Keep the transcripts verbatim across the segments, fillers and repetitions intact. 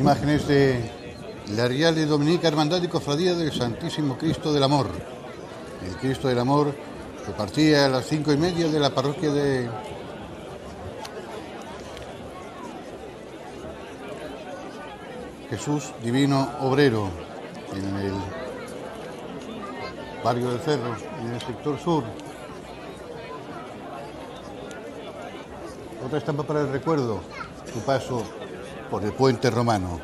Imágenes de la Real y Dominica Hermandad y Cofradía del Santísimo Cristo del Amor. El Cristo del Amor que partía a las cinco y media de la parroquia de Jesús Divino Obrero, en el barrio del Cerro, en el sector sur. Otra estampa para el recuerdo, su paso por el puente romano.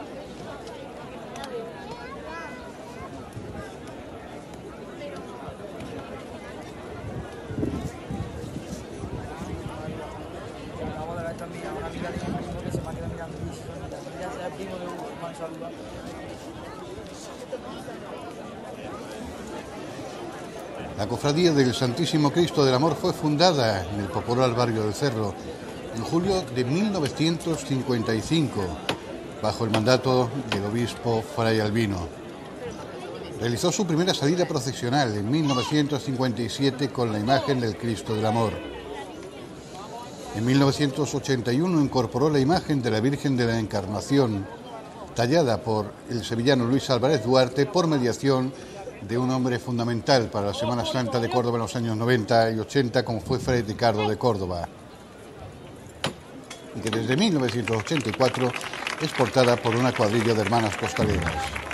La Cofradía del Santísimo Cristo del Amor fue fundada en el popular barrio del Cerro en julio de mil novecientos cincuenta y cinco, bajo el mandato del obispo Fray Albino. Realizó su primera salida procesional en mil novecientos cincuenta y siete con la imagen del Cristo del Amor. En mil novecientos ochenta y uno incorporó la imagen de la Virgen de la Encarnación, tallada por el sevillano Luis Álvarez Duarte por mediación de un hombre fundamental para la Semana Santa de Córdoba en los años noventa y ochenta, como fue Fray Ricardo de Córdoba, y que desde mil novecientos ochenta y cuatro es portada por una cuadrilla de hermanas costaleras.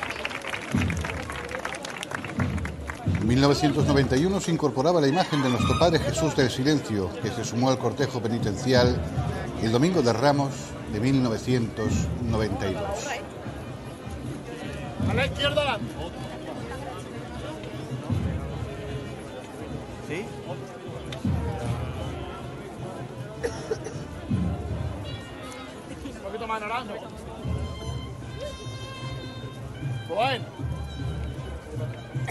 En mil novecientos noventa y uno se incorporaba la imagen de nuestro Padre Jesús del Silencio, que se sumó al cortejo penitencial el Domingo de Ramos de mil novecientos noventa y dos. A la izquierda. ¿Sí? Un poquito más naranja. Bueno.